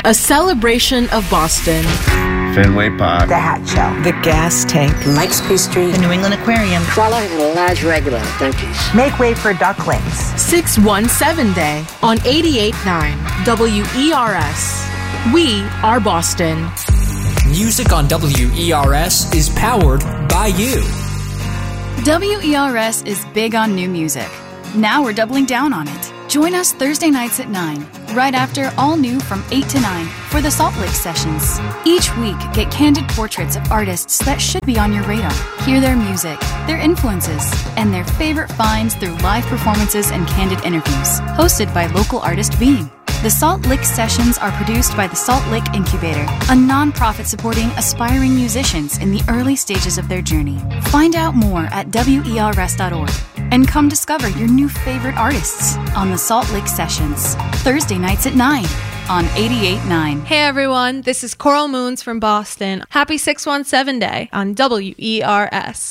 A celebration of Boston. Fenway Park. The Hat Show. The Gas Tank. Mike's Pastry. The New England Aquarium. Cruller and a large regular, donkeys. Make way for ducklings. 617 Day on 88.9 WERS. We are Boston. Music on WERS is powered by you. WERS is big on new music. Now we're doubling down on it. Join us Thursday nights at 9, right after All New from 8 to 9 for the Salt Lick Sessions. Each week, get candid portraits of artists that should be on your radar. Hear their music, their influences, and their favorite finds through live performances and candid interviews. Hosted by local artist Beam. The Salt Lick Sessions are produced by the Salt Lick Incubator, a nonprofit supporting aspiring musicians in the early stages of their journey. Find out more at WERS.org and come discover your new favorite artists on the Salt Lick Sessions, Thursday nights at 9 on 88.9. Hey everyone, this is Coral Moons from Boston. Happy 617 Day on WERS.